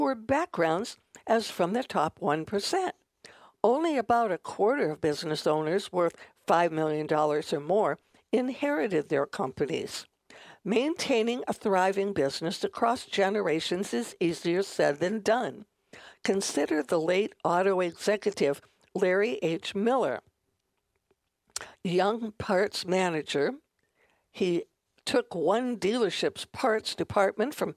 poor backgrounds as from the top 1%. Only about a quarter of business owners worth $5 million or more inherited their companies. Maintaining a thriving business across generations is easier said than done. Consider the late auto executive Larry H. Miller. Young parts manager, he took one dealership's parts department from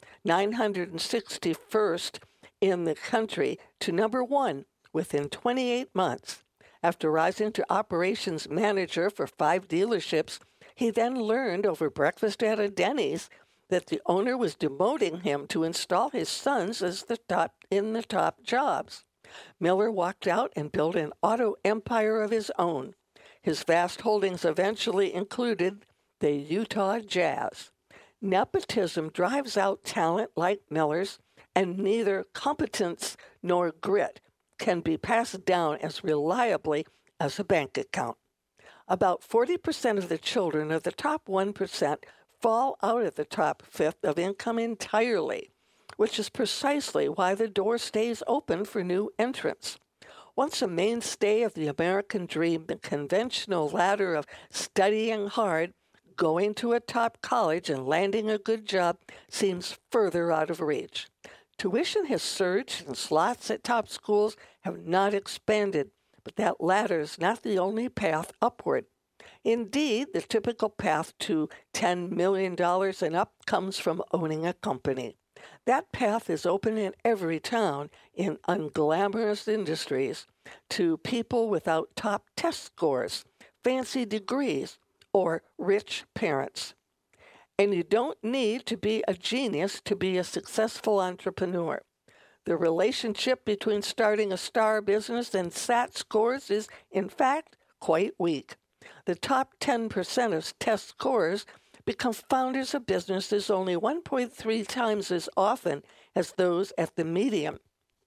961st in the country to number one within 28 months. After rising to operations manager for 5 dealerships, he then learned over breakfast at a Denny's that the owner was demoting him to install his sons as the top jobs. Miller walked out and built an auto empire of his own. His vast holdings eventually included the Utah Jazz. Nepotism drives out talent like Miller's, and neither competence nor grit can be passed down as reliably as a bank account. About 40% of the children of the top 1% fall out of the top fifth of income entirely, which is precisely why the door stays open for new entrants. Once a mainstay of the American dream, the conventional ladder of studying hard, going to a top college, and landing a good job seems further out of reach. Tuition has surged and slots at top schools have not expanded, but that ladder is not the only path upward. Indeed, the typical path to $10 million and up comes from owning a company. That path is open in every town in unglamorous industries to people without top test scores, fancy degrees, or rich parents. And you don't need to be a genius to be a successful entrepreneur. The relationship between starting a star business and SAT scores is, in fact, quite weak. The top 10% of test scorers become founders of businesses only 1.3 times as often as those at the median.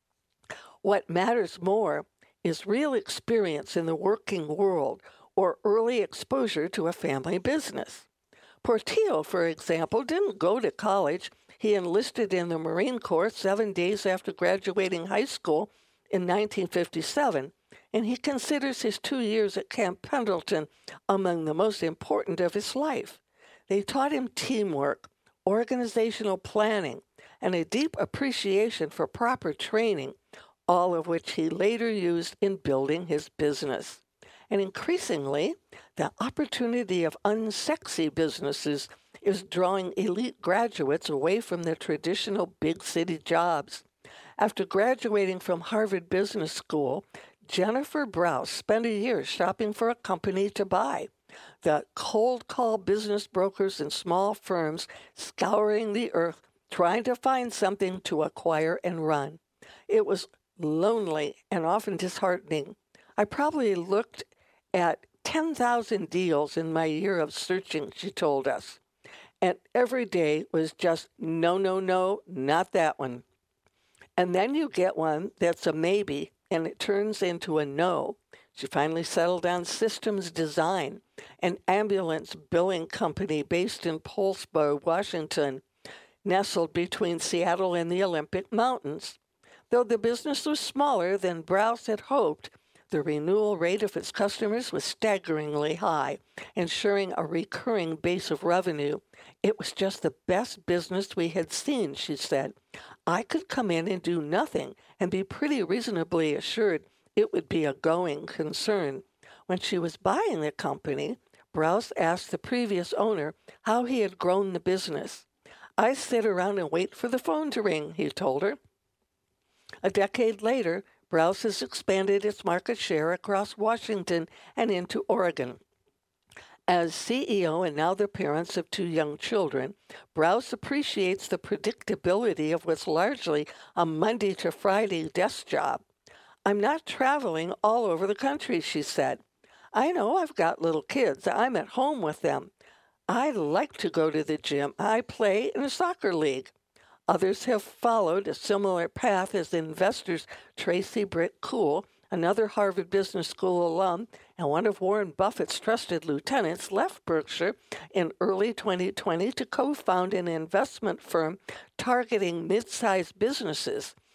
What matters more is real experience in the working world or early exposure to a family business. Portillo, for example, didn't go to college. He enlisted in the Marine Corps 7 days after graduating high school in 1957, and he considers his 2 years at Camp Pendleton among the most important of his life. They taught him teamwork, organizational planning, and a deep appreciation for proper training, all of which he later used in building his business. And increasingly, the opportunity of unsexy businesses is drawing elite graduates away from their traditional big city jobs. After graduating from Harvard Business School, Jennifer Browse spent a year shopping for a company to buy. The cold call business brokers and small firms scouring the earth trying to find something to acquire and run. It was lonely and often disheartening. I probably looked at 10,000 deals in my year of searching, she told us. And every day was just no, not that one. And then you get one that's a maybe, and it turns into a no. She finally settled on Systems Design, an ambulance billing company based in Poulsbo, Washington, nestled between Seattle and the Olympic Mountains. Though the business was smaller than Browse had hoped, the renewal rate of its customers was staggeringly high, ensuring a recurring base of revenue. It was just the best business we had seen, she said. I could come in and do nothing and be pretty reasonably assured it would be a going concern. When she was buying the company, Browse asked the previous owner how he had grown the business. I sit around and wait for the phone to ring, he told her. A decade later, Browse has expanded its market share across Washington and into Oregon. As CEO and now the parents of 2 young children, Browse appreciates the predictability of what's largely a Monday to Friday desk job. I'm not traveling all over the country, she said. I know I've got little kids. I'm at home with them. I like to go to the gym. I play in a soccer league. Others have followed a similar path as investors Tracy Britt Kuhl, another Harvard Business School alum and one of Warren Buffett's trusted lieutenants, left Berkshire in early 2020 to co-found an investment firm targeting mid-sized businesses